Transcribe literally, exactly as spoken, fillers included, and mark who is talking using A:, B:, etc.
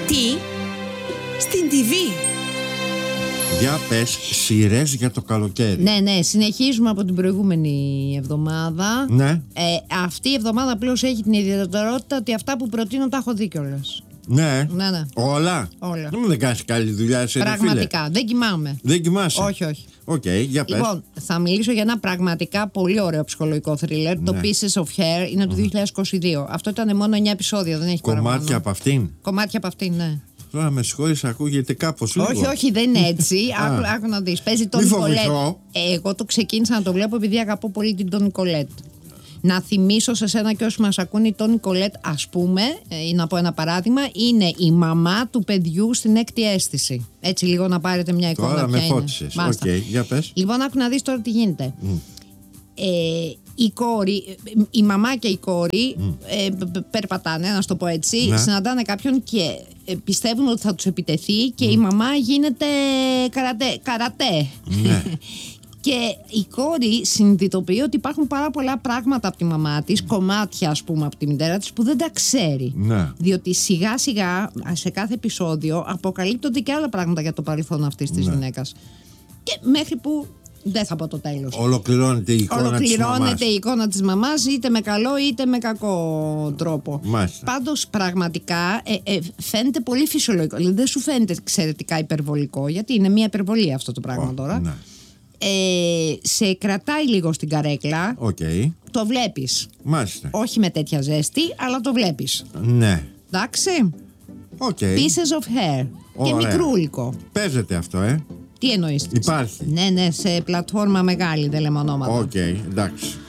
A: Τι? Στην τι βι.
B: Για πες, σειρές για το καλοκαίρι.
C: Ναι, ναι, συνεχίζουμε από την προηγούμενη εβδομάδα.
B: Ναι.
C: Ε, αυτή η εβδομάδα απλώς έχει την ιδιαιτερότητα ότι αυτά που προτείνω τα έχω δει κιόλας.
B: Ναι.
C: Ναι, ναι.
B: Όλα.
C: Όλα.
B: Δεν κάνεις καλή δουλειά εσύ,
C: Πραγματικά.
B: φίλε.
C: Δεν κοιμάμαι.
B: Δεν κοιμάσαι.
C: Όχι, όχι.
B: Οκ, okay, για πες.
C: Λοιπόν, θα μιλήσω για ένα πραγματικά πολύ ωραίο ψυχολογικό θρίλερ. Ναι. Το Pieces of Hair είναι του δύο χιλιάδες είκοσι δύο. Αυτό ήταν μόνο εννιά επεισόδια, δεν έχει
B: Κομμάτια
C: παραπάνω.
B: από αυτήν.
C: Κομμάτια από αυτήν, ναι.
B: Τώρα με συγχωρείς, ακούγεται κάπως λίγο.
C: Όχι, όχι, δεν είναι έτσι. άκου, άκου να δεις. Παίζει τον Νικολέτ. Εγώ το ξεκίνησα να το βλέπω επειδή αγαπώ πολύ την Τόνι Κολέτ. Να θυμίσω σε σένα και όσοι μας ακούν, η Τόνι Κολέτ, ας πούμε, ή να πω ένα παράδειγμα, είναι η μαμά του παιδιού στην έκτη αίσθηση. Έτσι, λίγο να πάρετε μια εικόνα.
B: Τώρα
C: ποια
B: με φώτισες. Οκ, okay, για πες.
C: Λοιπόν, άκου να δεις τώρα τι γίνεται. Mm. Ε, η κόρη, η μαμά και η κόρη mm. ε, περπατάνε, να το πω έτσι, ναι. συναντάνε κάποιον και ε, πιστεύουν ότι θα τους επιτεθεί και mm. η μαμά γίνεται καρατέ. καρατέ.
B: Ναι.
C: Και η κόρη συνειδητοποιεί ότι υπάρχουν πάρα πολλά πράγματα από τη μαμά της, κομμάτια ας πούμε από τη μητέρα της, που δεν τα ξέρει.
B: Ναι.
C: Διότι σιγά σιγά σε κάθε επεισόδιο αποκαλύπτονται και άλλα πράγματα για το παρελθόν αυτής της ναι. γυναίκας. Και μέχρι που δεν θα πω το τέλος.
B: Ολοκληρώνεται η εικόνα
C: Ολοκληρώνεται
B: της μαμάς.
C: η εικόνα της μαμάς, είτε με καλό είτε με κακό τρόπο.
B: Μάλιστα.
C: Πάντως πραγματικά ε, ε, φαίνεται πολύ φυσιολογικό. Δηλαδή δεν σου φαίνεται εξαιρετικά υπερβολικό, γιατί είναι μια υπερβολή αυτό το πράγμα oh, τώρα. Ναι. Ε, σε κρατάει λίγο στην καρέκλα.
B: Okay.
C: Το βλέπεις.
B: Μάλιστα.
C: Όχι με τέτοια ζέστη, αλλά το βλέπεις.
B: Ναι.
C: Εντάξει.
B: Okay.
C: Pieces of hair. Ωραία. Και μικρούλικο.
B: Παίζεται αυτό, ε.
C: Τι εννοείς?
B: Υπάρχει.
C: Ναι, ναι, σε πλατφόρμα μεγάλη, δεν λέμε ονόματα.
B: Οκ, okay, εντάξει.